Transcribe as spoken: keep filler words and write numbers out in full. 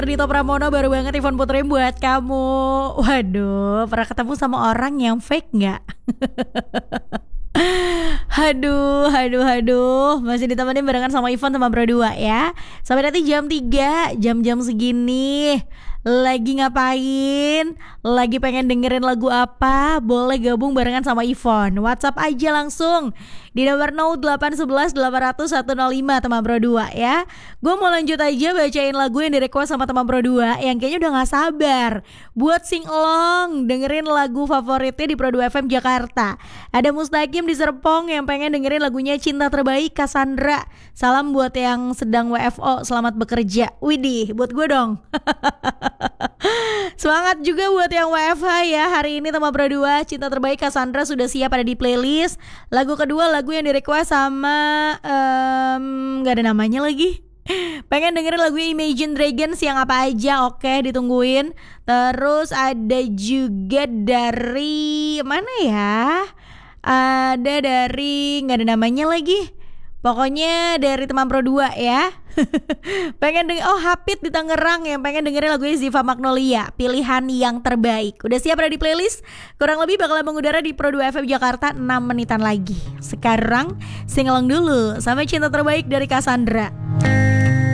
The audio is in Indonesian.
Dito Pramono baru banget Ivan Putri buat kamu. Waduh, pernah ketemu sama orang yang fake gak? Aduh, aduh, aduh. Masih ditemenin barengan sama Ivan sama Bro dua ya. Sampai nanti jam tiga, jam-jam segini lagi ngapain? Lagi pengen dengerin lagu apa? Boleh gabung barengan sama Ivan. WhatsApp aja langsung di nomor nol delapan satu satu delapan nol nol satu nol lima teman Bro dua ya. Gue mau lanjut aja bacain lagu yang di-request sama teman Bro dua yang kayaknya udah gak sabar buat sing along dengerin lagu favoritnya di Pro dua F M Jakarta. Ada Mustaqim di Serpong yang pengen dengerin lagunya Cinta Terbaik Cassandra. Salam buat yang sedang W F O, selamat bekerja. Widih, buat gue dong. Semangat juga buat yang W F H ya. Hari ini teman Bro dua Cinta Terbaik Cassandra sudah siap ada di playlist. Lagu kedua lagu yang di-request sama um, gak ada namanya lagi. Pengen dengerin lagu Imagine Dragons yang apa aja? Oke, ditungguin. Terus ada juga dari mana ya? Ada dari gak ada namanya lagi. Pokoknya dari teman Pro dua ya. Pengen denger, oh Hapit di Tangerang yang pengen dengerin lagunya Ziva Magnolia, Pilihan Yang Terbaik. Udah siap ada di playlist? Kurang lebih bakalan mengudara di Pro dua F M Jakarta enam menitan lagi. Sekarang sing along dulu sama Cinta Terbaik dari Cassandra.